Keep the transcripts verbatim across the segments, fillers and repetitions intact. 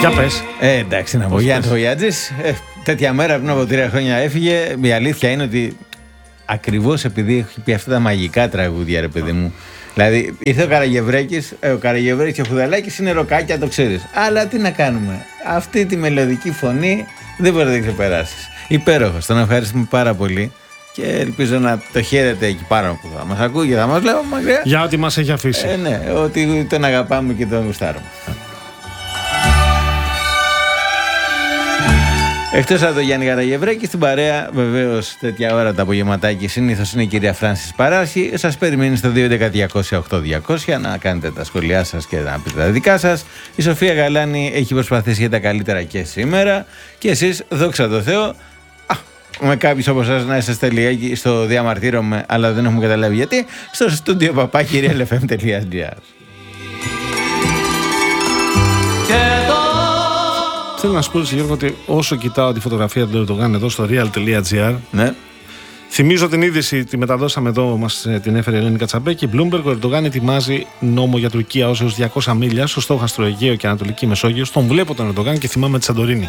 Για πες. Ε, εντάξει, να πω. Γιάννης Βογιάτζης, ε, τέτοια μέρα πριν από τρία χρόνια έφυγε. Η αλήθεια είναι ότι ακριβώς επειδή έχει πει αυτά τα μαγικά τραγούδια, ρε παιδί μου. Δηλαδή, ήρθε ο Καραγευρέκης, ε, ο Καραγευρέκης και ο Χουδαλάκης είναι ροκάκια, το ξέρεις. Αλλά τι να κάνουμε. Αυτή τη μελωδική φωνή δεν μπορεί να την ξεπεράσεις. Υπέροχος, τον ευχαριστούμε πάρα πολύ. Και ελπίζω να το χαίρετε εκεί πάνω που θα μας ακούει και θα μας λέω μακριά. Για ό,τι μας έχει αφήσει. Ε, ναι, ότι τον αγαπάμε και τον γουστάρουμε. Εκτός από τον Γιάννη Καραγευρέκη, στην παρέα, βεβαίως τέτοια ώρα το απογευματάκι συνήθως είναι η κυρία Φράνσις Παράρχη. Σας περιμένει στο δύο έντεκα διακόσια οκτώ διακόσια να κάνετε τα σχόλιά σας και να πείτε τα δικά σας. Η Σοφία Γαλάνη έχει προσπαθήσει για τα καλύτερα και σήμερα. Και εσείς, δόξα τω Θεώ, α, με κάποιους όπως σας να είσαστε λιγάκι στο διαμαρτύρομαι, αλλά δεν έχουμε καταλάβει γιατί, στο στούντιο παπάκι real εφ εμ τελεία τζι άρ. Θέλω να σου πω, Γιώργο, ότι όσο κοιτάω τη φωτογραφία του Ερντογάν εδώ στο real τελεία τζι άρ, ναι. Θυμίζω την είδηση, τη μεταδώσαμε εδώ, μας την έφερε η Ελένη Κατσαμπέκη. Bloomberg, ο Ερντογάν ετοιμάζει νόμο για Τουρκία ως έως διακόσια μίλια στο στόχαστρο Αιγαίο και Ανατολική Μεσόγειο. Τον βλέπω τον Ερντογάν και θυμάμαι τη Σαντορίνη.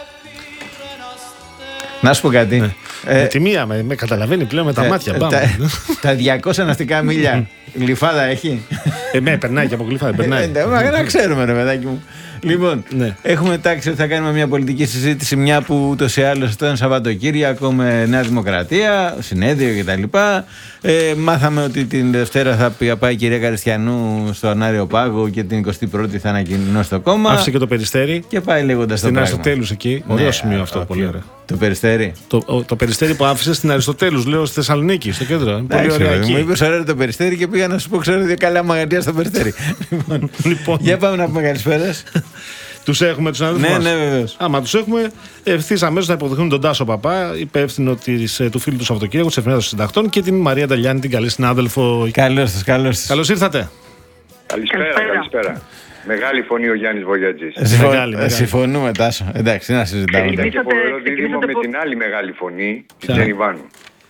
Να σου πω κάτι. Ναι. Ε, με τη μία, με, με καταλαβαίνει πλέον με τα ε, μάτια. Ε, Πάμε. τα, τα διακόσια ναυτικά μίλια γλυφάδα έχει. Ε, ναι, περνάει και από γλυφάδα, περνάει. Ε, μα, να ξέρουμε, ρε παιδάκι μου. Λοιπόν, ναι. Έχουμε τάξει ότι θα κάνουμε μια πολιτική συζήτηση, μια που ούτως ή άλλως ήταν Σαββατοκύριακο με Νέα Δημοκρατία, συνέδριο κτλ. Ε, μάθαμε ότι την Δευτέρα θα πάει η κυρία Καριστιανού στο Ανάριο Πάγο και την εικοστή πρώτη θα ανακοινώσει το κόμμα. Άφησε και το Περιστέρι. Και πάει λέγοντας το πράγμα. Στην Αριστοτέλους εκεί. Ωραίο ναι, σημείο αυτό. Okay. Πολύ ωραίο. Το Περιστέρι. Το, ο, το Περιστέρι που άφησε στην Αριστοτέλους, λέω, στη Θεσσαλονίκη, στο κέντρο. Είναι πολύ ωραία εκεί. Μου είπες ωραίο το Περιστέρι και πήγα να σου πω, ξέρω δύο καλά μαγαζιά στο Περιστέρι. Λοιπόν, για πάμε να πούμε καλησπέρας. Τους έχουμε τους αδελφούς ναι, μας. Ναι, βεβαίως. Άμα τους έχουμε, ευθύς αμέσως να υποδεχθούν τον Τάσο Παπά, υπεύθυνο της, του φίλου του Σαββατοκύριακου, της Εφημερίδας των Συντακτών, και την Μαρία Νταλιάνη, την καλή συνάδελφο. Καλώς σας, καλώς σας. Καλώς ήρθατε. Καλησπέρα, καλησπέρα. Μεγάλη φωνή ο Γιάννης Βογιατζής. Συμφω... Μεγάλη, μεγάλη. Συμφωνούμε, Τάσο. Εντάξει, να συζητάμε. Και φοβερό δίδυμο με την άλλη μεγάλη φωνή, την Τζένι Βάνου.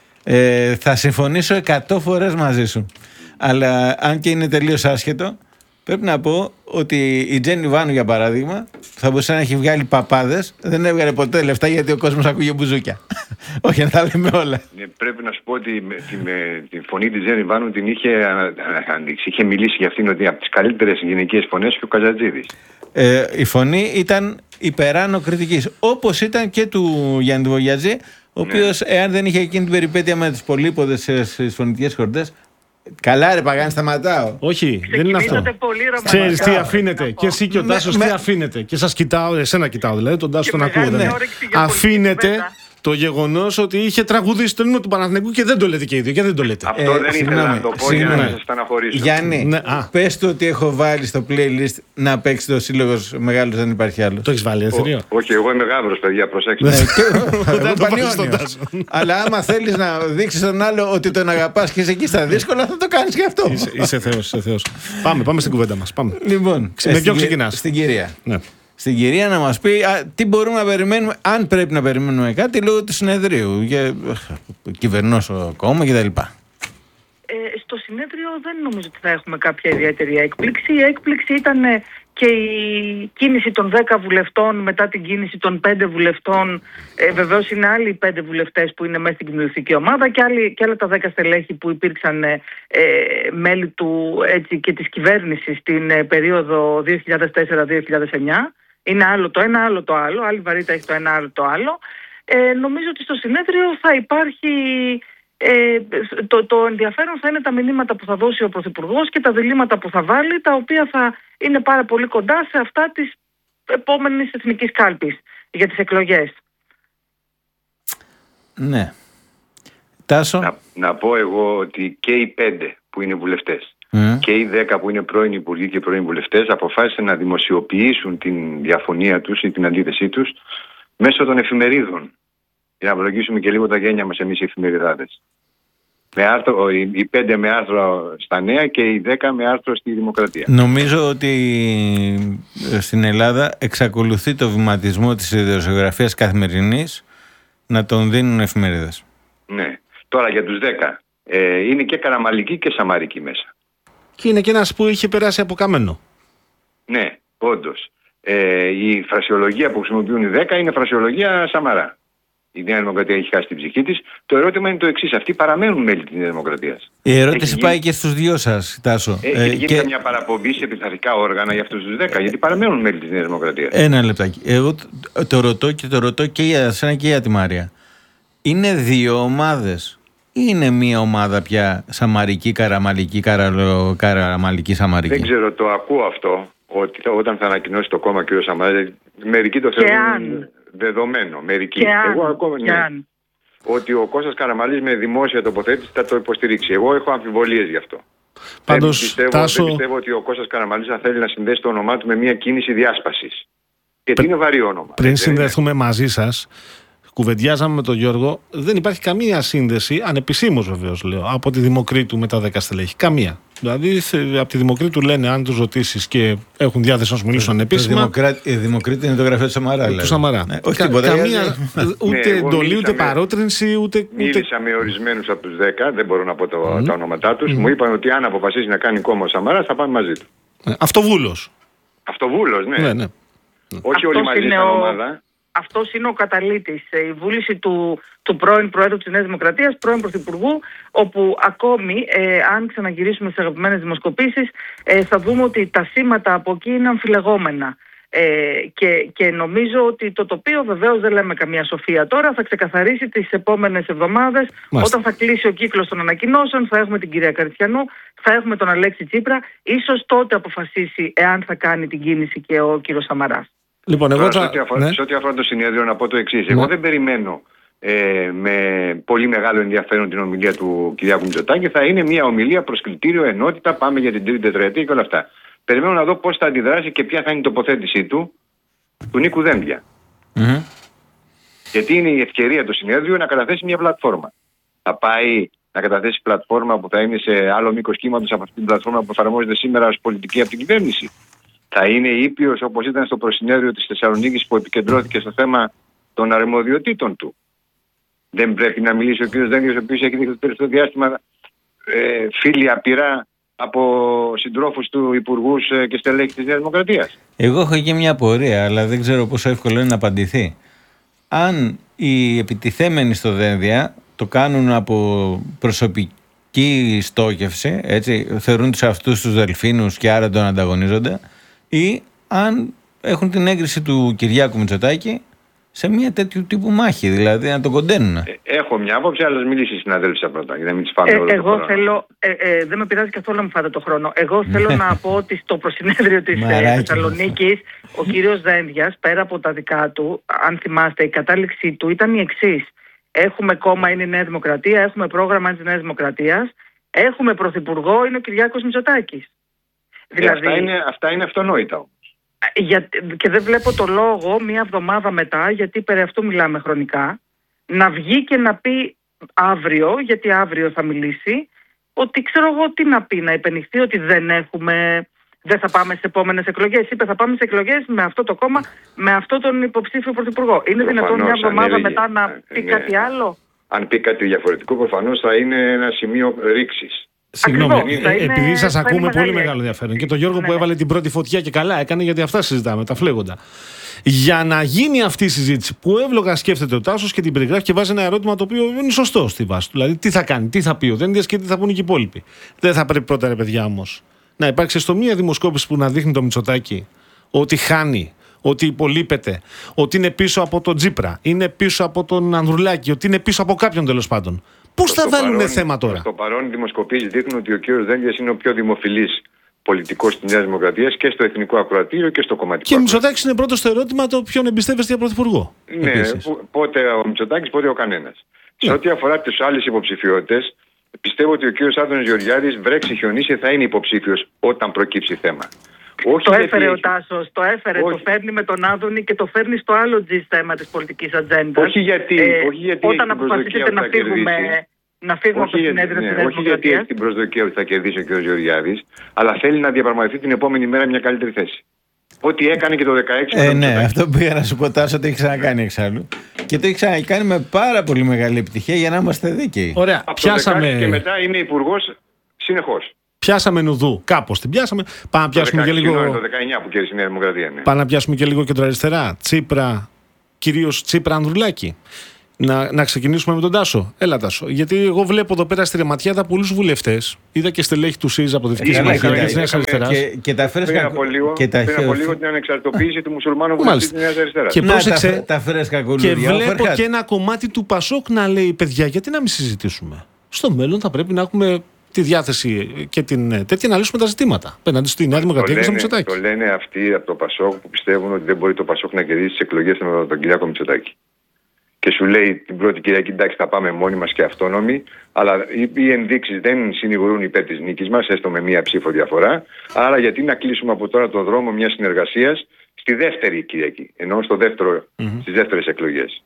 Ε, θα συμφωνήσω εκατό φορές μαζί σου. Αλλά αν και είναι τελείως άσχετο, πρέπει να πω ότι η Τζένι Βάνου, για παράδειγμα, θα μπορούσε να έχει βγάλει παπάδες, δεν έβγαλε ποτέ λεφτά γιατί ο κόσμος ακούγε μπουζούκια. Όχι, να τα λέμε όλα. Ναι, πρέπει να σου πω ότι με, τη, με τη φωνή της Τζένι Βάνου την είχε ανοίξει. Είχε μιλήσει για αυτήν ότι από τις καλύτερες γυναικείες φωνές και ο Καζατζίδης. Ε, η φωνή ήταν υπεράνω κριτικής, όπως ήταν και του Γιάννη Βογιατζή, ο οποίος, ναι, εάν δεν είχε εκείνη την περιπέτεια με τις πολύποδες στις φωνητικές χορδές. Καλά, ρε Παγάνη, σταματάω. Όχι, δεν είναι αυτό. Ξέρεις τι αφήνεται. Και εσύ και ο Τάσος τι αφήνεται. Και σας κοιτάω, εσένα κοιτάω δηλαδή, τον Τάσο τον ακούω. Αφήνεται το γεγονός ότι είχε τραγουδήσει τον ύμνο του Παναθηναϊκού και δεν το λέτε και οι δύο. Και δεν το λέτε. Αυτό ε, δεν ήθελα να το πω για να σας στεναχωρήσω. Γιάννη, ναι, πες του ότι έχω βάλει στο playlist να παίξει το Σύλλογος Μεγάλος, δεν υπάρχει άλλο. Το έχεις βάλει, εθνείο. Όχι, εγώ είμαι Γάβρος, παιδιά, προσέξτε. Αλλά άμα θέλεις να δείξεις τον άλλο ότι τον αγαπάς και είσαι εκεί στα δύσκολα, θα το κάνεις και αυτό. Είσαι θεός, είσαι θεός. Πάμε, πάμε στην κουβέντα μας. Λοιπόν, με ποιον ξεκινάς? Στην κυρία. Στην κυρία να μας πει α, τι μπορούμε να περιμένουμε, αν πρέπει να περιμένουμε κάτι λόγω του συνεδρίου για κυβερνώσω κόμμα κτλ. Ε, στο συνέδριο δεν νομίζω ότι θα έχουμε κάποια ιδιαίτερη έκπληξη. Η έκπληξη ήταν και η κίνηση των δέκα βουλευτών μετά την κίνηση των πέντε βουλευτών. Ε, βεβαίως είναι άλλοι οι πέντε βουλευτές που είναι μέσα στην κοινοβουλευτική ομάδα και, άλλοι, και άλλα τα δέκα στελέχη που υπήρξαν ε, μέλη του έτσι, και της κυβέρνησης στην ε, περίοδο δύο χιλιάδες τέσσερα δύο χιλιάδες εννιά. Είναι άλλο το ένα, άλλο το άλλο. Άλλη βαρύτητα έχει το ένα, άλλο το άλλο. Ε, νομίζω ότι στο συνέδριο θα υπάρχει... Ε, το, το ενδιαφέρον θα είναι τα μηνύματα που θα δώσει ο Πρωθυπουργός και τα διλήμματα που θα βάλει, τα οποία θα είναι πάρα πολύ κοντά σε αυτά της επόμενης εθνικής κάλπης για τις εκλογές. Ναι. Τάσο. Να, να πω εγώ ότι και οι πέντε που είναι βουλευτές mm. και οι δέκα που είναι πρώην υπουργοί και πρώην βουλευτές αποφάσισαν να δημοσιοποιήσουν την διαφωνία τους ή την αντίθεσή τους μέσω των εφημερίδων. Για να προλογίσουμε και λίγο τα γένια μας εμείς οι εφημεριδάτες. Με άρθρο, οι, οι πέντε με άρθρο στα Νέα και οι δέκα με άρθρο στη Δημοκρατία. Νομίζω ότι στην Ελλάδα εξακολουθεί το βηματισμό της ιδιοσιογραφίας καθημερινής να τον δίνουν εφημερίδες. Ναι. Τώρα για τους δέκα ε, είναι και Καραμαλική και Σαμαρική μέσα. Και είναι και ένας που είχε περάσει από καμένο. Ναι, όντως. Ε, η φρασιολογία που χρησιμοποιούν οι δέκα είναι φρασιολογία Σαμαρά. Η Νέα Δημοκρατία έχει χάσει την ψυχή της. Το ερώτημα είναι το εξής. Αυτοί παραμένουν μέλη της Νέας Δημοκρατίας. Η ερώτηση έχει πάει γίνει... και στους δυο σας, Τάσο. Έχει ε, γίνει και... μια παραπομπή σε πειθαρχικά όργανα για αυτούς τους δέκα, γιατί παραμένουν μέλη της Νέας Δημοκρατίας. Ένα λεπτάκι. Εγώ το, το ρωτώ και το ρωτώ και για σένα και για τη Μάρια. Είναι δύο ομάδες ή είναι μία ομάδα πια σαμαρική, καραμαλική, καραλο, καραμαλική, σαμαρική? Δεν ξέρω, το ακούω αυτό, ότι όταν θα ανακοινώσει το κόμμα κ. Σαμαρά, μερικοί το θεωρούν δεδομένο. Μερικοί. Και Εγώ αν, ακόμα και ναι. αν. Ότι ο Κώστας Καραμαλής με δημόσια τοποθέτηση θα το υποστηρίξει. Εγώ έχω αμφιβολίες γι' αυτό. Πάντως, δεν, πιστεύω, Τάσο... δεν πιστεύω ότι ο Κώστας Καραμαλής θα θέλει να συνδέσει το όνομά του με μια κίνηση διάσπασης. Γιατί Πρι... είναι βαρύ όνομα. Πριν συνδεθούμε είναι... μαζί σας, κουβεντιάζαμε με τον Γιώργο, δεν υπάρχει καμία σύνδεση, ανεπισήμως βεβαίως λέω, από τη Δημοκρίτου με τα δέκα στελέχη. Καμία. Δηλαδή από τη Δημοκρίτου λένε, αν τους ρωτήσεις και έχουν διάθεση να σου μιλήσουν ανεπίσημα. Η Δημοκρίτη είναι το γραφείο του Σαμαρά. Του Σαμαρά. Ναι, όχι τίποτα. Καμία ούτε ναι, εντολή, ούτε με, παρότρινση, ούτε. Μίλησα με ορισμένους από τους δέκα, δεν μπορώ να πω το, mm. τα ονόματά τους. Mm. Μου είπαν ότι αν αποφασίσει να κάνει κόμμα ο Σαμαράς θα πάμε μαζί του. Ε, Αυτοβούλος. Αυτοβούλος, ναι. ναι, ναι. Όχι όλοι μαζί σαν ομάδα. Αυτός είναι ο καταλήτης, η βούληση του, του πρώην Προέδρου της Νέας Δημοκρατίας, πρώην Πρωθυπουργού, όπου ακόμη, ε, αν ξαναγυρίσουμε στις αγαπημένες δημοσκοπήσεις, ε, θα δούμε ότι τα σήματα από εκεί είναι αμφιλεγόμενα. Ε, και, και νομίζω ότι το τοπίο, βεβαίως δεν λέμε καμία σοφία τώρα, θα ξεκαθαρίσει τις επόμενες εβδομάδες. Μάλιστα. Όταν θα κλείσει ο κύκλος των ανακοινώσεων, θα έχουμε την κυρία Καριστιανού, θα έχουμε τον Αλέξη Τσίπρα, ίσως τότε αποφασίσει εάν θα κάνει την κίνηση και ο κύριος Σαμαράς. Λοιπόν, εγώ Τώρα, θα... σε, ό,τι αφορά, ναι. σε ό,τι αφορά το συνέδριο, να πω το εξής. Ναι. Εγώ δεν περιμένω ε, με πολύ μεγάλο ενδιαφέρον την ομιλία του Κυριάκου Μητσοτάκη. Θα είναι μια ομιλία προς κριτήριο, ενότητα, πάμε για την τρίτη τετραετία και όλα αυτά. Περιμένω να δω πώς θα αντιδράσει και ποια θα είναι η τοποθέτησή του, του Νίκου Δένδια. Mm-hmm. Γιατί είναι η ευκαιρία του συνέδριου να καταθέσει μια πλατφόρμα. Θα πάει να καταθέσει πλατφόρμα που θα είναι σε άλλο μήκος κύματος από αυτή την πλατφόρμα που εφαρμόζεται σήμερα ως πολιτική από την κυβέρνηση. Θα είναι ήπιος όπως ήταν στο προσυνέδριο της Θεσσαλονίκης που επικεντρώθηκε στο θέμα των αρμοδιοτήτων του. Δεν πρέπει να μιλήσει ο κ. Δένδιος, ο οποίος έχει δείξει το τελευταίο διάστημα ε, φίλοι απειρά από συντρόφους του, υπουργούς ε, και στελέχη της Νέας Δημοκρατίας. Εγώ έχω και μια απορία, αλλά δεν ξέρω πόσο εύκολο είναι να απαντηθεί. Αν οι επιτιθέμενοι στο Δένδια το κάνουν από προσωπική στόχευση, έτσι, θεωρούν τους αυτούς τους δελφίνους και άρα τον ανταγωνίζονται, ή αν έχουν την έγκριση του Κυριάκου Μητσοτάκη σε μια τέτοιου τύπου μάχη, δηλαδή να τον κοντένουν. Ε, έχω μια άποψη, αλλά μιλήσει η συναδέλφισσα πρώτα, για να μην τις φάμε ε, όλο Εγώ το θέλω, ε, ε, δεν με πειράζει καθόλου να μου φάτε το χρόνο. Εγώ θέλω να πω ότι στο προσυνέδριο της Θεσσαλονίκης ο κύριος Δένδιας, πέρα από τα δικά του, αν θυμάστε, η κατάληξή του ήταν η εξής. Έχουμε κόμμα, είναι η Νέα Δημοκρατία, έχουμε πρόγραμμα της Νέας Δημοκρατίας, έχουμε πρωθυπουργό, είναι ο Κυριάκος Μητσοτάκης. Ε, δηλαδή, αυτά, είναι, αυτά είναι αυτονόητα. Για, και δεν βλέπω το λόγο μία εβδομάδα μετά, γιατί περί αυτού μιλάμε χρονικά, να βγει και να πει αύριο, γιατί αύριο θα μιλήσει, ότι ξέρω εγώ τι να πει, να υπενηχθεί ότι δεν έχουμε, δεν θα πάμε σε επόμενες εκλογές. Είπε θα πάμε σε εκλογές με αυτό το κόμμα, με αυτό τον υποψήφιο πρωθυπουργό. Είναι προφανώς δυνατόν μια εβδομάδα μετά να πει ναι. κάτι άλλο? Αν πει κάτι διαφορετικό, προφανώς θα είναι ένα σημείο ρήξης. Συγγνώμη, επειδή σας ακούμε πολύ μεγάλο ενδιαφέρον και τον Γιώργο ναι. που έβαλε την πρώτη φωτιά και καλά έκανε, γιατί αυτά συζητάμε, τα φλέγοντα. Για να γίνει αυτή η συζήτηση που εύλογα σκέφτεται ο Τάσος και την περιγράφει και βάζει ένα ερώτημα το οποίο είναι σωστό στη βάση του. Δηλαδή, τι θα κάνει, τι θα πει ο Δένδιας και τι θα πούνε και οι υπόλοιποι. Δεν θα πρέπει πρώτα, ρε παιδιά, όμως, να υπάρξει στο μία δημοσκόπηση που να δείχνει το Μητσοτάκη ότι χάνει, ότι υπολείπεται, ότι είναι πίσω από τον Τσίπρα, είναι πίσω από τον Ανδρουλάκη, ότι είναι πίσω από κάποιον τέλος πάντων. Πώς θα βάλουν θέμα τώρα? Στο παρόν, οι δημοσκοπήσεις δείχνουν ότι ο κ. Δένδιας είναι ο πιο δημοφιλής πολιτικός της Νέας Δημοκρατίας και στο Εθνικό Ακροατήριο και στο Κομματικό. Και ο Μητσοτάκης είναι πρώτο στο ερώτημα το ποιον εμπιστεύεστε για πρωθυπουργό. Ναι, πότε ο Μητσοτάκης, πότε ο κανένας. Ναι. Σε ό,τι αφορά τις άλλες υποψηφιότητες, πιστεύω ότι ο κ. Άδωνης Γεωργιάδης, βρέξει χιονίσει, θα είναι υποψήφιος όταν προκύψει θέμα. Όχι το έφερε ο Τάσος, το έφερε, όχι. Το φέρνει με τον Άδωνη και το φέρνει στο άλλο τζι θέμα της πολιτικής ατζέντας. Όχι γιατί, ε, όχι γιατί όταν αποφασίσετε να φύγουμε, να φύγουμε από το συνέδριο της Νέας Όχι γιατί έχει την προσδοκία ότι θα κερδίσει ο κ. Γεωργιάδης, αλλά θέλει να διαπραγματευτεί την επόμενη μέρα μια καλύτερη θέση. Ό,τι έκανε και το δεκαέξι. Ε, ναι, αυτό που πήγα να σου πω, Τάσο, το έχει ξανακάνει εξάλλου. Και το έχει ξανακάνει με πάρα πολύ μεγάλη επιτυχία για να είμαστε δίκαιοι. Ωραία, από πιάσαμε. Το και μετά είναι υπουργός συνεχώς. Πιάσαμε νουδού. Κάπως την πιάσαμε. Πάμε να πιάσουμε το και λίγο. Το δεκαεννιά που κέρδισε η Νέα Δημοκρατία. Ναι. Πάμε να πιάσουμε και λίγο κεντροαριστερά. Τσίπρα, κυρίως Τσίπρα Ανδρουλάκη. Να, να ξεκινήσουμε με τον Τάσο. Έλα, Τάσο. Γιατί εγώ βλέπω εδώ πέρα στη Ρεματιάδα πολλούς βουλευτές. Είδα και στελέχη του ΣΥΡΙΖΑ από Δυτική Συμμαχία και τη Νέα Αριστερά. Και, και τα φέρες πριν από λίγο, και τα... πριν από λίγο την ανεξαρτητοποίηση του μουσουλμάνου βουλευτή τη Νέα Αριστερά. Και πρόσεξε. Τα, τα και βλέπω και ένα κομμάτι του Πασόκ να λέει: παιδιά, γιατί να μην συζητήσουμε. Στο μέλλον θα πρέπει να έχουμε τη διάθεση και την τέτοια να λύσουμε τα ζητήματα απέναντι στη Νέα Δημοκρατία και στο Μητσοτάκη. Το λένε αυτοί από το Πασόκ που πιστεύουν ότι δεν μπορεί το Πασόκ να κερδίσει τις εκλογές με τον Κυριάκο Μητσοτάκη. Και σου λέει την πρώτη Κυριακή, εντάξει, θα πάμε μόνοι μας και αυτόνομοι, αλλά οι ενδείξεις δεν συνηγορούν υπέρ της νίκης μας, έστω με μία ψήφο διαφορά. Άρα, γιατί να κλείσουμε από τώρα το δρόμο μιας συνεργασίας στη δεύτερη Κυριακή, ενώ στο δεύτερο, mm-hmm. στις δεύτερες εκλογές.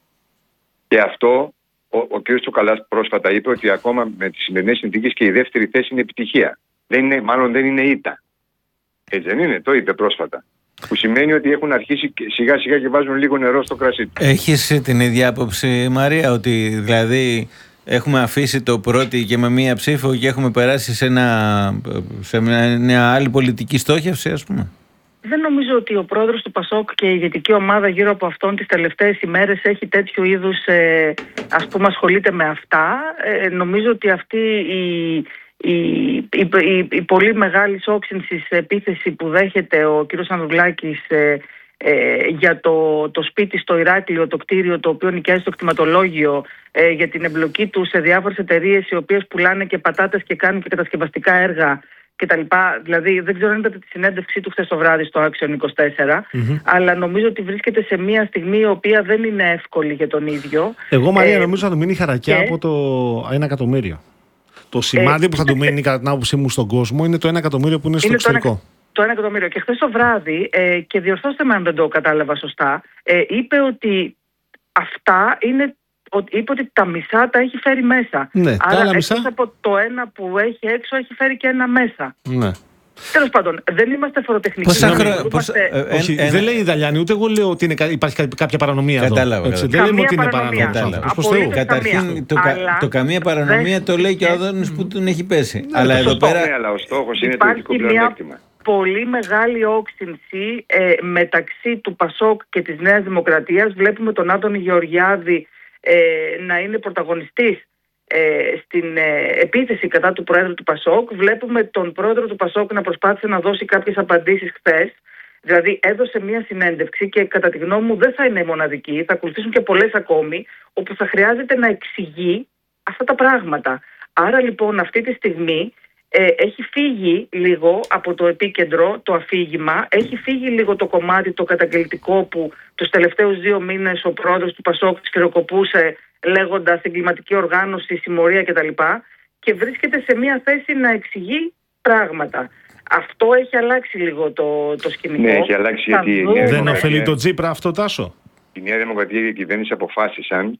Και αυτό, ο, ο κ. Τσουκαλάς πρόσφατα είπε ότι ακόμα με τις σημερινές συνθήκες και η δεύτερη θέση είναι επιτυχία. Δεν είναι, μάλλον δεν είναι ήττα. Έτσι δεν είναι, το είπε πρόσφατα. Που σημαίνει ότι έχουν αρχίσει σιγά σιγά και βάζουν λίγο νερό στο κρασί του. Έχεις την ίδια άποψη, Μαρία, ότι δηλαδή έχουμε αφήσει το πρώτη και με μία ψήφο και έχουμε περάσει σε, ένα, σε μια, μια άλλη πολιτική στόχευση, ας πούμε? Δεν νομίζω ότι ο πρόεδρος του Πασόκ και η ηγετική ομάδα γύρω από αυτόν τις τελευταίες ημέρες έχει τέτοιου είδους, ε, ας πούμε, ασχολείται με αυτά. Ε, νομίζω ότι αυτή η... Η, η, η, η πολύ μεγάλη όξυνση σε επίθεση που δέχεται ο κ. Ανδρουλάκης ε, ε, για το, το σπίτι στο Ηράκλειο, το κτίριο το οποίο νοικιάζει στο κτηματολόγιο, ε, για την εμπλοκή του σε διάφορες εταιρείες οι οποίες πουλάνε και πατάτες και κάνουν και κατασκευαστικά έργα κτλ. Δηλαδή δεν ξέρω αν είδατε τη συνέντευξή του χθες το βράδυ στο Action είκοσι τέσσερα, mm-hmm. αλλά νομίζω ότι βρίσκεται σε μια στιγμή η οποία δεν είναι εύκολη για τον ίδιο. Εγώ, Μαρία, ε, νομίζω θα του μείνει χαρακιά και... από το ένα εκατομμύριο. Το σημάδι ε, που θα του μένει κατά την άποψή μου στον κόσμο είναι το ένα εκατομμύριο που είναι στο είναι εξωτερικό. Το, το ένα εκατομμύριο. Και χθες το βράδυ, ε, και διορθώστε με αν δεν το κατάλαβα σωστά, ε, είπε ότι αυτά είναι. Είπε ότι τα μισά τα έχει φέρει μέσα. Ναι, άρα εκτός μισά... από το ένα που έχει έξω έχει φέρει και ένα μέσα. Ναι. Τέλος πάντων, δεν είμαστε φοροτεχνικοί. Πόσα χρόνο, είμαστε... πόσα... Ε, Όχι, ένα... δεν λέει η Δαλιάνη, ούτε εγώ λέω ότι είναι, υπάρχει κάποια παρανομία εδώ. Κατάλαβα. Δεν λέμε ότι είναι παρανομία. Καταρχήν, το, κα... το καμία παρανομία το λέει και ο Άδωνης που τον έχει πέσει. Ναι, αλλά εδώ πέρα. Ναι, αλλά ο στόχος είναι το ειδικό πλεονέκτημα. Πολύ μεγάλη όξυνση ε, μεταξύ του Πασόκ και της Νέας Δημοκρατίας. Βλέπουμε τον Άδωνη Γεωργιάδη ε, να είναι πρωταγωνιστής ε, στην ε, επίθεση κατά του Προέδρου του Πασόκ. Βλέπουμε τον Πρόεδρο του Πασόκ να προσπάθησε να δώσει κάποιες απαντήσεις χθες. Δηλαδή έδωσε μια συνέντευξη και κατά τη γνώμη μου δεν θα είναι η μοναδική. Θα ακολουθήσουν και πολλές ακόμη, όπου θα χρειάζεται να εξηγεί αυτά τα πράγματα. Άρα λοιπόν αυτή τη στιγμή ε, έχει φύγει λίγο από το επίκεντρο το αφήγημα, έχει φύγει λίγο το κομμάτι το καταγγελτικό που τους τελευταίους δύο μήνες ο πρόεδρος του Πασόκ σκυροκοπούσε λέγοντας εγκληματική οργάνωση, συμμορία κτλ. Και βρίσκεται σε μια θέση να εξηγεί πράγματα. Αυτό έχει αλλάξει λίγο το, το σκηνικό. Ναι, έχει αλλάξει γιατί... Δεν ωφελεί το Τσίπρα αυτό, Τάσο? Η Νέα Δημοκρατία και η κυβέρνηση αποφάσισαν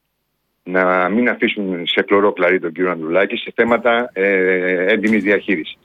να μην αφήσουν σε κλωρό κλαρί τον κύριο Ανδρουλάκη σε θέματα ε, έντιμης διαχείρισης.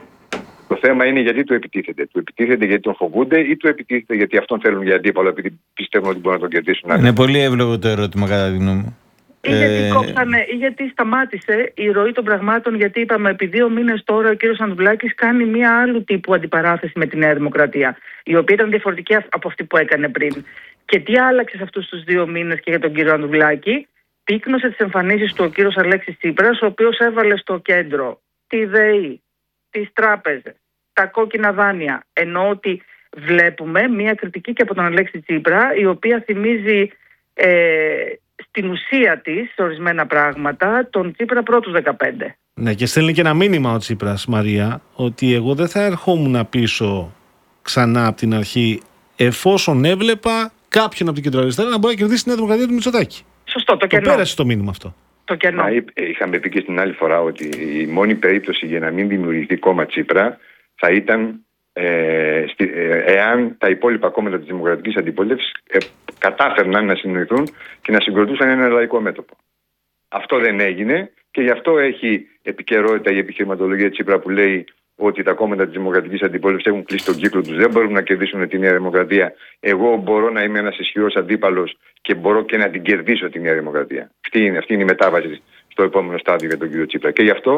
Το θέμα είναι γιατί του επιτίθεται. Του επιτίθεται γιατί τον φοβούνται ή του επιτίθεται γιατί αυτόν θέλουν για αντίπαλο επειδή πιστεύουν ότι μπορούν να τον κερδίσουν. Είναι πολύ εύλογο το ερώτημα κατά τη γνώμη μου. Ή γιατί κόψανε, ή γιατί σταμάτησε η ροή των πραγμάτων, γιατί είπαμε επί δύο μήνες τώρα ο κύριος Ανδρουλάκης κάνει μία άλλου τύπου αντιπαράθεση με τη Νέα Δημοκρατία, η οποία ήταν διαφορετική από αυτή που έκανε πριν. Και τι άλλαξε σε αυτούς τους δύο μήνες και για τον κύριο Ανδρουλάκη? Πύκνωσε τις εμφανίσεις του ο κύριος Αλέξης Τσίπρας, ο οποίος έβαλε στο κέντρο τη ΔΕΗ, τις τράπεζες, τα κόκκινα δάνεια. Ενώ ότι βλέπουμε μία κριτική και από τον Αλέξη Τσίπρα, η οποία θυμίζει ε, στην ουσία της, σε ορισμένα πράγματα, τον Τσίπρα πρώτους δεκαπέντε. Ναι, και στέλνει και ένα μήνυμα ο Τσίπρας, Μαρία, ότι εγώ δεν θα ερχόμουν πίσω ξανά από την αρχή εφόσον έβλεπα κάποιον από την κεντροαριστερά να μπορεί να κερδίσει τη Νέα Δημοκρατία του Μητσοτάκη. Σωστό, το κενό. Το πέρασε το μήνυμα αυτό. Το κενό. Είχαμε πει και στην άλλη φορά ότι η μόνη περίπτωση για να μην δημιουργηθεί κόμμα Τσίπρα θα ήταν ε, στη, ε, εάν τα υπόλοιπα κόμματα της Δημοκρατικής Αντιπολίτευσης ε, κατάφερναν να συνοηθούν και να συγκροτούσαν ένα λαϊκό μέτωπο. Αυτό δεν έγινε και γι' αυτό έχει επικαιρότητα η επιχειρηματολογία Τσίπρα που λέει ότι τα κόμματα της Δημοκρατικής Αντιπολίτευσης έχουν κλείσει τον κύκλο τους, δεν μπορούν να κερδίσουν τη Νέα Δημοκρατία. Εγώ μπορώ να είμαι ένας ισχυρός αντίπαλος και μπορώ και να την κερδίσω τη Νέα Δημοκρατία. Αυτή είναι, αυτή είναι η μετάβαση στο επόμενο στάδιο για τον κύριο Τσίπρα. Και γι' αυτό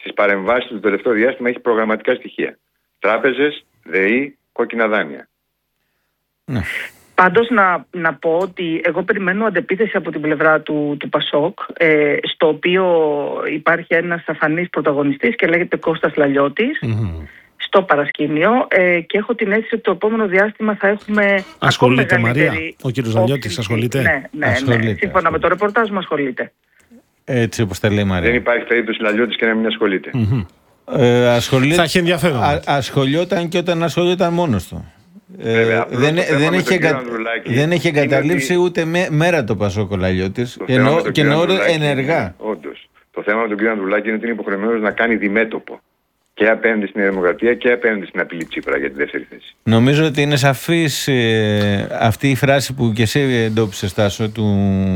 στις παρεμβάσεις του τελευταίο διάστημα έχει προγραμματικά στοιχεία. Τράπεζες, ΔΕΗ, κόκκινα δάνεια. Ναι. Πάντως να, να πω ότι εγώ περιμένω αντεπίθεση από την πλευρά του, του Πασόκ, ε, στο οποίο υπάρχει ένας αφανής πρωταγωνιστής και λέγεται Κώστας Λαλιώτης, mm-hmm. στο παρασκήνιο, ε, και έχω την αίσθηση ότι το επόμενο διάστημα θα έχουμε... Ασχολείται, Μαρία, ο κύριος Λαλιώτης ασχολείται. Ναι, ναι, ασχολείται, ναι, σύμφωνα με το ρεπορτάζ μου ασχολείται. Έτσι όπως τα λέει, Μαρία. Δεν υπάρχει περίπτωση Λαλιώτης και να μην ασχολείται. Mm-hmm. Ε, ασχολεί... Θα έχει ενδιαφέρον. Α, ασχολιόταν και όταν ασχολιόταν μόνος του. Βέβαια, ε, δεν, δεν, έχει εγκα... δεν έχει εγκαταλείψει ότι... ούτε μέ... μέρα το Πασόκ ο Λαλιώτης και εννοώ ενεργά. Όντως. Το θέμα με τον κύριο Ανδρουλάκη είναι ότι είναι υποχρεωμένος να κάνει διμέτωπο και απέναντι στην Δημοκρατία και απέναντι στην απειλή Τσίπρα για τη δεύτερη θέση. Νομίζω ότι είναι σαφής ε, αυτή η φράση που και εσύ εντόπισες, Τάσο, του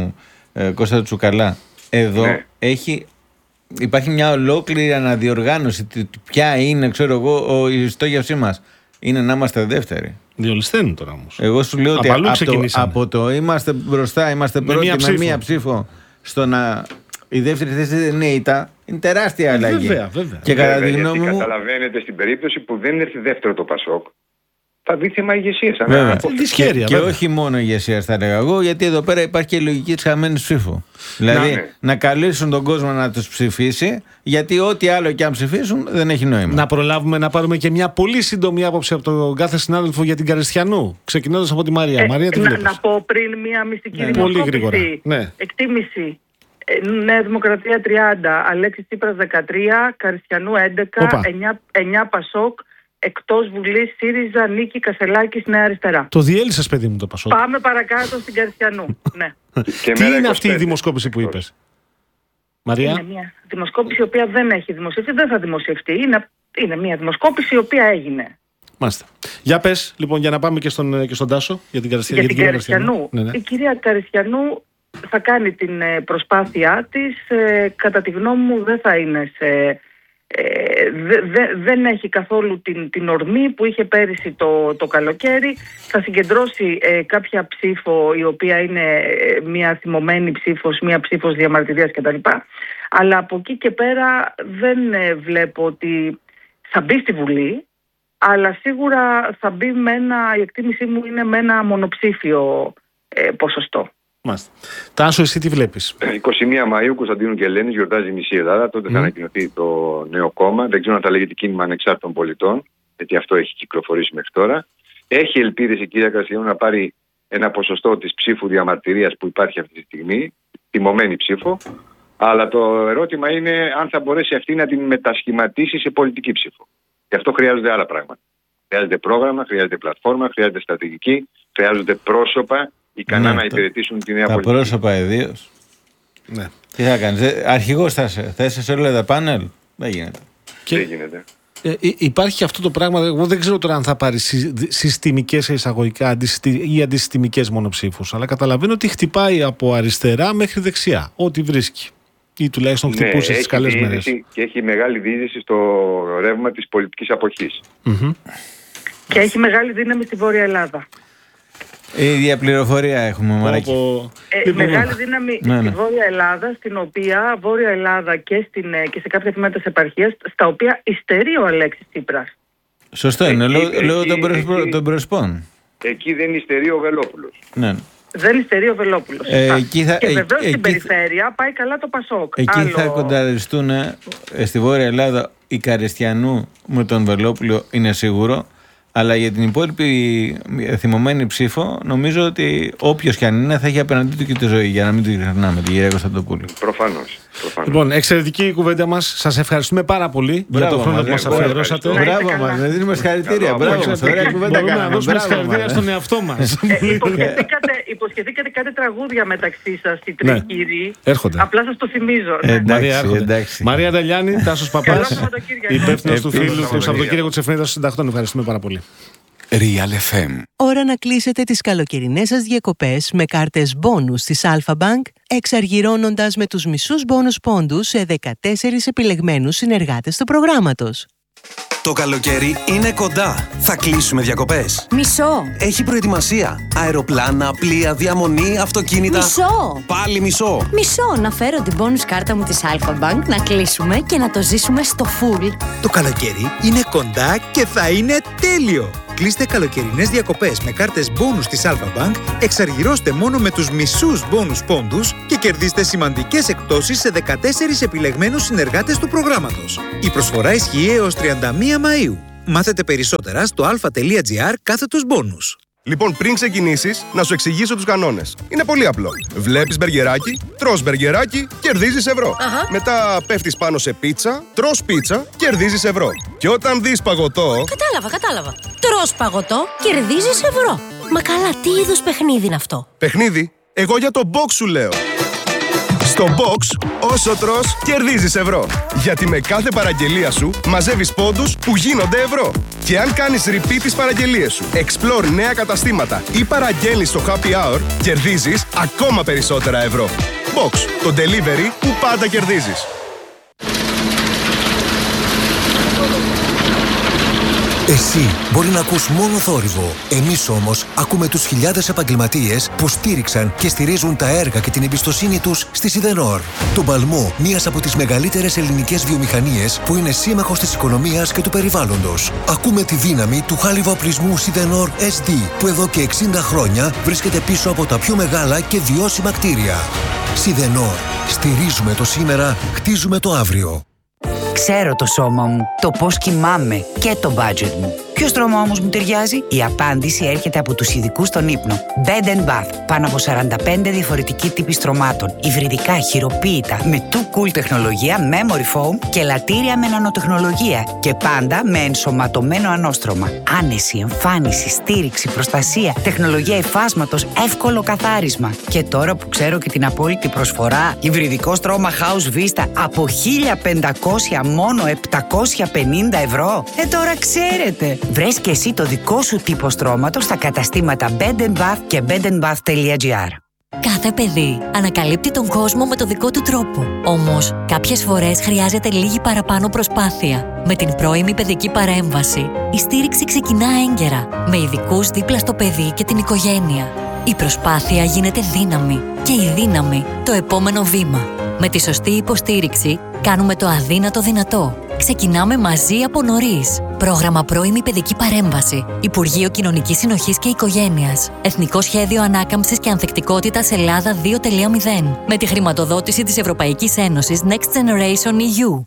ε, Κώστα Τσουκαλά. Εδώ ναι. έχει... Υπάρχει μια ολόκληρη αναδιοργάνωση. Ποια είναι, ξέρω εγώ, η στόχευσή μας. Είναι να είμαστε δεύτεροι. Διολυσθένουν τώρα όμως. Εγώ σου λέω ότι από το, από το είμαστε μπροστά, είμαστε πρώτοι με, με μία ψήφο, στο να η δεύτερη θέση δεν είναι ήττα, είναι τεράστια αλλαγή. Βέβαια, βέβαια. Και κατά τη γνώμη μου. Καταλαβαίνετε, στην περίπτωση που δεν έρθει δεύτερο το Πασόκ, θα δει θέμα ηγεσίας. Και, και όχι μόνο ηγεσίας, θα έλεγα εγώ, γιατί εδώ πέρα υπάρχει και η λογική της χαμένης ψήφου. Δηλαδή να, ναι. να καλέσουν τον κόσμο να τους ψηφίσει, γιατί ό,τι άλλο και αν ψηφίσουν δεν έχει νόημα. Να προλάβουμε να πάρουμε και μια πολύ σύντομη άποψη από τον κάθε συνάδελφο για την Καριστιανού. Ξεκινώντας από τη Μαρία. Ε, Μαρία, τι να, βλέπεις? να πω πριν μια μυστική ναι, δημοσκόπηση. Πολύ γρήγορα. Ναι. Εκτίμηση. Νέα Δημοκρατία τριάντα, Αλέξης Τσίπρας δεκατρία, Καριστιανού έντεκα, εννιά Πασόκ. Εκτός Βουλής, ΣΥΡΙΖΑ, Νίκη Κασελάκης, Νέα Αριστερά. Το διέλυσες, παιδί μου, το Πασόκ. Πάμε παρακάτω στην Καριστιανού. Ναι. Τι είναι αυτή η δημοσκόπηση που είπες, Μαρία? Είναι μια δημοσκόπηση η οποία δεν έχει δημοσιευτεί, δεν θα δημοσιευτεί. Είναι, είναι μια δημοσκόπηση η οποία έγινε. Μάλιστα. Για πες, λοιπόν, για να πάμε και στον, και στον Τάσο, για την Καριστιανού. Για την Καριστιανού. Ναι, ναι. Η κυρία Καριστιανού θα κάνει την προσπάθειά της. Ε, κατά τη γνώμη μου δεν θα είναι σε... Ε, δε, δε, δεν έχει καθόλου την, την ορμή που είχε πέρυσι το, το καλοκαίρι. Θα συγκεντρώσει ε, κάποια ψήφο η οποία είναι ε, μια θυμωμένη ψήφος, μια ψήφος διαμαρτυρίας κτλ. Αλλά από εκεί και πέρα δεν ε, βλέπω ότι θα μπει στη Βουλή, αλλά σίγουρα θα μπει με ένα, η εκτίμησή μου είναι με ένα μονοψήφιο ε, ποσοστό. Μάλιστα. Τάσο, εσύ τι βλέπεις? είκοσι μία Μαΐου Κωνσταντίνου Κελένης γιορτάζει η μισή Ελλάδα. Τότε mm. θα ανακοινωθεί το νέο κόμμα. Δεν ξέρω αν θα λέγεται Κίνημα Ανεξάρτητων Πολιτών, γιατί αυτό έχει κυκλοφορήσει μέχρι τώρα. Έχει ελπίδες η κυρία Καριστιανού να πάρει ένα ποσοστό της ψήφου διαμαρτυρίας που υπάρχει αυτή τη στιγμή, τιμωμένη ψήφο. Αλλά το ερώτημα είναι αν θα μπορέσει αυτή να την μετασχηματίσει σε πολιτική ψήφο. Γι' αυτό χρειάζονται άλλα πράγματα. Χρειάζεται πρόγραμμα, χρειάζεται πλατφόρμα, χρειάζεται στρατηγική, χρειάζονται πρόσωπα ικανά ναι, να υπηρετήσουν τη νέα τα πολιτική. Τα πρόσωπα ιδίως. Ναι. Τι θα κάνεις, αρχηγός θα είσαι, θα είσαι σε όλα τα πάνελ. Δεν γίνεται. Και... Δεν γίνεται. Ε, υπάρχει αυτό το πράγμα, εγώ δεν ξέρω τώρα αν θα πάρει συστημικές εισαγωγικά ή αντισυστημικές μονοψήφους, αλλά καταλαβαίνω ότι χτυπάει από αριστερά μέχρι δεξιά, ό,τι βρίσκει. Ή τουλάχιστον χτυπούσε ναι, στις καλές μέρες. Και έχει μεγάλη διείσδυση στο ρεύμα της πολιτικής αποχής. Mm-hmm. Και έχει μεγάλη δύναμη στη Βόρεια Ελλάδα. Η ίδια πληροφορία έχουμε, Μαράκη. Ε, μεγάλη δύναμη ναι, ναι. στη Βόρεια Ελλάδα, στην οποία Βόρεια Ελλάδα και, στην, και σε κάποια τμήματα της επαρχίας, στα οποία υστερεί ο Αλέξης Τσίπρας. Σωστό εκεί, είναι, λέω, λέω τον, προσπο, τον Προσπόν. Εκεί δεν υστερεί ο Βελόπουλος. Ναι. Δεν υστερεί ο Βελόπουλος. Ε, θα, και βεβαίως ε, στην περιφέρεια πάει καλά το Πασόκ. Εκεί Άλλο... θα κονταριστούν ε, στη Βόρεια Ελλάδα η Καριστιανού με τον Βελόπουλο, είναι σίγουρο. Αλλά για την υπόλοιπη θυμωμένη ψήφο, νομίζω ότι όποιος και αν είναι θα έχει απέναντί του και τη ζωή, για να μην την ξεχνάμε, την κυρία Κωνσταντοπούλου. Προφανώς. Προφανώς. Λοιπόν, εξαιρετική η κουβέντα μας. Σας ευχαριστούμε πάρα πολύ μπράβο για το χρόνο που μας αφιερώσατε. Μπράβο μας, δεν δίνουμε συγχαρητήρια. Μπράβο μας, ωραία κουβέντα. Μπορούμε να δώσουμε συγχαρητήρια στον εαυτό μας. Υποσχεθήκατε κάτι τραγούδια μεταξύ σας, οι τρικήροι. Έρχονται. Απλά σας το θυμίζω. Μαρία Νταλιάνη, Τάσος Παπάς, υπεύθυνος του φίλου του Σαββατοκύριακου της Εφημερίδας των Συντακτών. Ευχαριστούμε πάρα πολύ. Real εφ εμ. Ώρα να κλείσετε τις καλοκαιρινές σας διακοπές με κάρτες μπόνους της Alpha-Bank, εξαργυρώνοντας με τους μισούς μπόνους πόντους σε δεκατέσσερις επιλεγμένους συνεργάτες του προγράμματος. Το καλοκαίρι είναι κοντά. Θα κλείσουμε διακοπές. Μισό. Έχει προετοιμασία. Αεροπλάνα, πλοία, διαμονή, αυτοκίνητα. Μισό. Πάλι μισό. Μισό. Να φέρω την bonus κάρτα μου της Alpha Bank, να κλείσουμε και να το ζήσουμε στο full. Το καλοκαίρι είναι κοντά και θα είναι τέλειο. Κλείστε καλοκαιρινές διακοπές με κάρτες bonus της Alpha Bank, εξαργυρώστε μόνο με τους μισούς bonus πόντους και κερδίστε σημαντικές εκπτώσεις σε δεκατέσσερις επιλεγμένους συνεργάτες του προγράμματος. Η προσφορά ισχύει έως τριάντα μία Μαΐου. Μάθετε περισσότερα στο alpha.gr κάθετος bonus. Λοιπόν, πριν ξεκινήσεις, να σου εξηγήσω τους κανόνες. Είναι πολύ απλό. Βλέπεις μπεργκεράκι, τρως μπεργκεράκι, κερδίζεις ευρώ. Αχα. Μετά πέφτεις πάνω σε πίτσα, τρως πίτσα, κερδίζεις ευρώ. Και όταν δεις παγωτό... Κατάλαβα, κατάλαβα. Τρως παγωτό, κερδίζεις ευρώ. Μα καλά, τι είδους παιχνίδι είναι αυτό? Παιχνίδι? Εγώ για το box σου λέω. Στο box, όσο τρως, κερδίζεις ευρώ. Γιατί με κάθε παραγγελία σου μαζεύεις πόντους που γίνονται ευρώ. Και αν κάνεις repeat τις παραγγελίες σου, explore νέα καταστήματα ή παραγγέλνεις στο happy hour, κερδίζεις ακόμα περισσότερα ευρώ. Box, το delivery που πάντα κερδίζεις. Εσύ μπορεί να ακούς μόνο θόρυβο. Εμείς όμως ακούμε τους χιλιάδες επαγγελματίες που στήριξαν και στηρίζουν τα έργα και την εμπιστοσύνη τους στη Σιδενόρ. Το Παλμό, μίας από τις μεγαλύτερες ελληνικές βιομηχανίες που είναι σύμμαχος της οικονομίας και του περιβάλλοντος. Ακούμε τη δύναμη του χάλιβα-οπλισμού Σιδενόρ ες ντι που εδώ και εξήντα χρόνια βρίσκεται πίσω από τα πιο μεγάλα και βιώσιμα κτίρια. Σιδενόρ. Στηρίζουμε το σήμερα, χτίζουμε το αύριο. Ξέρω το σώμα μου, το πώς κοιμάμαι και το budget μου. Ποιο στρώμα όμως μου ταιριάζει? Η απάντηση έρχεται από τους ειδικούς στον ύπνο. Bed and Bath. Πάνω από σαράντα πέντε διαφορετικοί τύποι στρωμάτων. Υβριδικά, χειροποίητα, με Too Cool τεχνολογία, Memory Foam και λατήρια με νανοτεχνολογία. Και πάντα με ενσωματωμένο ανώστρωμα. Άνεση, εμφάνιση, στήριξη, προστασία, τεχνολογία υφάσματος, εύκολο καθάρισμα. Και τώρα που ξέρω και την απόλυτη προσφορά, υβριδικό στρώμα House Vista από χίλια πεντακόσια μόνο επτακόσια πενήντα ευρώ. Ε, τώρα ξέρετε. Βρες και εσύ το δικό σου τύπο στρώματος στα καταστήματα Bed and Bath και bed and bath τελεία gr. Κάθε παιδί ανακαλύπτει τον κόσμο με το δικό του τρόπο. Όμως, κάποιες φορές χρειάζεται λίγη παραπάνω προσπάθεια. Με την πρώιμη παιδική παρέμβαση, η στήριξη ξεκινά έγκαιρα, με ειδικούς δίπλα στο παιδί και την οικογένεια. Η προσπάθεια γίνεται δύναμη και η δύναμη το επόμενο βήμα. Με τη σωστή υποστήριξη, κάνουμε το αδύνατο δυνατό. Ξεκινάμε μαζί από νωρίς. Πρόγραμμα Πρώιμη Παιδική Παρέμβαση. Υπουργείο Κοινωνικής Συνοχής και Οικογένειας. Εθνικό Σχέδιο Ανάκαμψης και Ανθεκτικότητας Ελλάδα δύο τελεία μηδέν. Με τη χρηματοδότηση της Ευρωπαϊκής Ένωσης Next Generation ι γιου.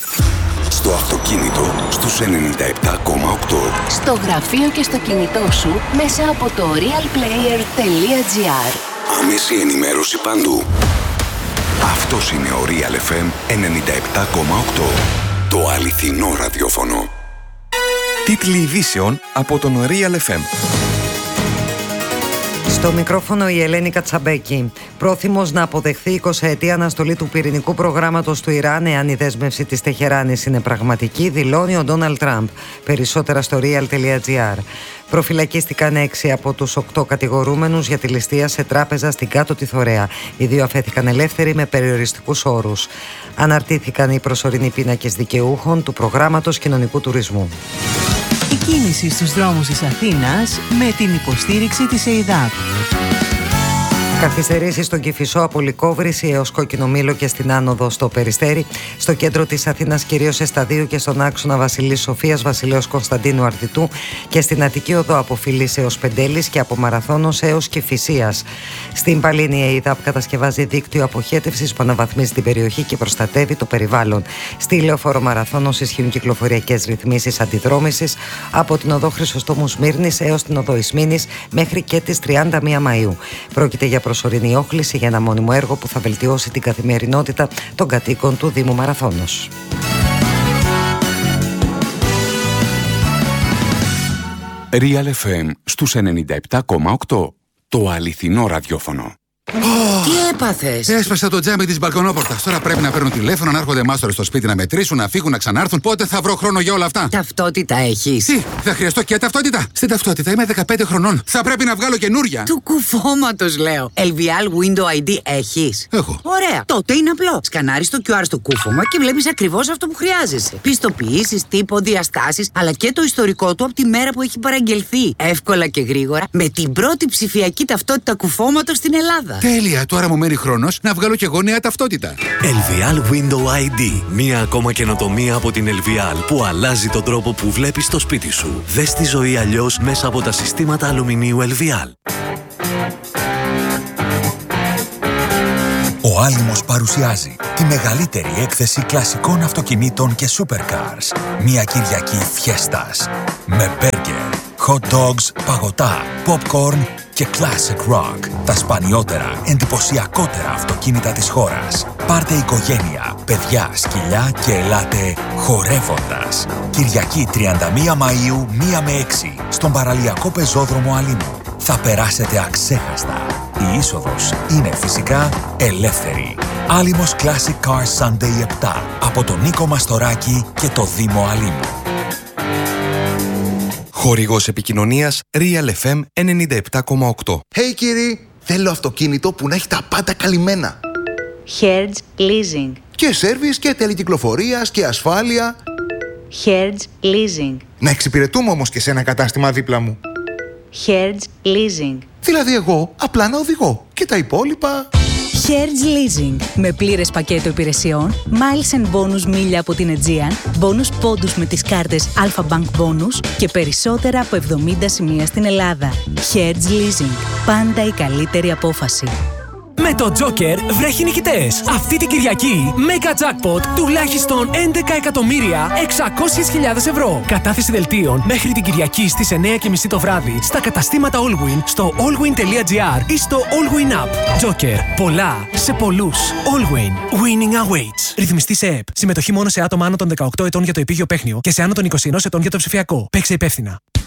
Στο αυτοκίνητο στους ενενήντα επτά κόμμα οκτώ. Στο γραφείο και στο κινητό σου μέσα από το realplayer τελεία gr. Άμεση ενημέρωση παντού. Αυτός είναι ο Real εφ εμ ενενήντα επτά κόμμα οκτώ. Το αληθινό ραδιόφωνο. Τίτλοι ειδήσεων από τον Real εφ εμ. Στο μικρόφωνο η Ελένη Κατσαμπέκη. Πρόθυμος να αποδεχθεί εικοσαετή αναστολή του πυρηνικού προγράμματος του Ιράν εάν η δέσμευση της Τεχεράνης είναι πραγματική, δηλώνει ο Ντόναλντ Τραμπ. Περισσότερα στο real τελεία gr. Προφυλακίστηκαν έξι από τους οκτώ κατηγορούμενους για τη ληστεία σε τράπεζα στην Κάτω τη Θωρέα. Οι δύο αφέθηκαν ελεύθεροι με περιοριστικούς όρους. Αναρτήθηκαν οι προσωρινοί πίνακες δικαιούχων του προγράμματος κοινωνικού τουρισμού. Η κίνηση στους δρόμους της Αθήνας με την υποστήριξη της ΕΙΔΑΠ. Καθυστερήσεις στον Κηφισό από Λυκόβρηση έως Κόκκινο Μήλο και στην άνοδο στο Περιστέρι. Στο κέντρο της Αθήνας κυρίως σε Σταδίου και στον άξονα Βασιλής Σοφίας, Βασιλέως Κωνσταντίνου Αρτιτού και στην Αττική Οδό από Φιλής έως Πεντέλης και από Μαραθώνος έως Κηφισίας. Στην Παλίνη η ΕΙΔΑΠ κατασκευάζει δίκτυο αποχέτευσης που αναβαθμίζει την περιοχή και προστατεύει το περιβάλλον. Στη Λεωφόρο Μαραθώνος ισχύουν κυκλοφοριακές ρυθμίσεις αντιδρόμησης από την Οδό Χρυσοστόμου Σμύρνης έως την Οδό Ισμήνης μέχρι και τις τριάντα μία Μαΐου. Πρόκειται για προσωρινή όχληση για ένα μόνιμο έργο που θα βελτιώσει την καθημερινότητα των κατοίκων του Δήμου Μαραθώνος. Real εφ εμ στους ενενήντα επτά κόμμα οκτώ. Το αληθινό ραδιόφωνο. Τι έπαθες? Έσπασα το τζάμι της μπαλκονόπορτας. Τώρα πρέπει να παίρνουν τηλέφωνο, να έρχονται μάστορες στο σπίτι να μετρήσουν, να φύγουν, να ξανάρθουν. Πότε θα βρω χρόνο για όλα αυτά? Ταυτότητα έχεις? Τι, θα χρειαστώ και ταυτότητα? Στην ταυτότητα είμαι δεκαπέντε χρονών. Θα πρέπει να βγάλω καινούρια. Του κουφώματος λέω. ελ βι ελ Window άι ντι έχεις? Έχω. Ωραία. Τότε είναι απλό. Σκανάρεις το κιου αρ στο κούφωμα και βλέπεις ακριβώς αυτό που χρειάζεσαι. Πιστοποιήσεις, τύπο, διαστάσεις, αλλά και το ιστορικό του από τη μέρα που έχει παραγγελθεί. Εύκολα και γρήγορα, με την πρώτη ψηφιακή ταυτότητα κουφώματος στην Ελλάδα. Τέλεια. Τώρα μου μένει χρόνος να βγάλω κι εγώ νέα ταυτότητα. ελ βι ελ Window άι ντι. Μία ακόμα καινοτομία από την ελ βι ελ που αλλάζει τον τρόπο που βλέπεις το σπίτι σου. Δες τη ζωή αλλιώς μέσα από τα συστήματα αλουμινίου ελ βι ελ. Ο Άλυμος παρουσιάζει τη μεγαλύτερη έκθεση κλασικών αυτοκινήτων και supercars. Μια Κυριακή φιέστας. Με μπέργκερ, hot dogs, παγωτά, popcorn και classic rock. Τα σπανιότερα, εντυπωσιακότερα αυτοκίνητα της χώρας. Πάρτε οικογένεια, παιδιά, σκυλιά και ελάτε χορεύοντας. Κυριακή τριάντα μία Μαΐου, μία με έξι, στον παραλιακό πεζόδρομο Αλήμου. Θα περάσετε αξέχαστα. Η είσοδος είναι φυσικά ελεύθερη. Άλυμος Classic Car Sunday επτά από τον Νίκο Μαστοράκη και το Δήμο Αλήμου. Χορηγός επικοινωνίας Real εφ εμ ενενήντα επτά κόμμα οκτώ. Hey κύριοι, θέλω αυτοκίνητο που να έχει τα πάντα καλυμμένα. Hertz Leasing. Και σέρβις και τελεκυκλοφορίας και ασφάλεια. Hertz Leasing. Να εξυπηρετούμε όμως και σε ένα κατάστημα δίπλα μου. Hertz Leasing. Δηλαδή εγώ απλά να οδηγώ και τα υπόλοιπα... Hertz Leasing. Με πλήρες πακέτο υπηρεσιών, miles and bonus μίλια από την Aegean, bonus πόντους με τις κάρτες Alpha Bank Bonus και περισσότερα από εβδομήντα σημεία στην Ελλάδα. Hertz Leasing. Πάντα η καλύτερη απόφαση. Με το Joker βρέχει νικητές. Αυτή την Κυριακή, Mega Jackpot τουλάχιστον έντεκα εκατομμύρια εξακόσιες χιλιάδες ευρώ. Κατάθεση δελτίων μέχρι την Κυριακή στις εννιά και μισή το βράδυ στα καταστήματα Allwyn, στο allwyn τελεία gr ή στο Allwyn App. Joker. Πολλά σε πολλούς. Allwyn. Winning awaits. Ρυθμιστή σε ΕΠ. Συμμετοχή μόνο σε άτομα άνω των δεκαοκτώ ετών για το επίγειο παίχνιο και σε άνω των είκοσι ένα ετών για το ψηφιακό. Παίξε υπεύθυνα.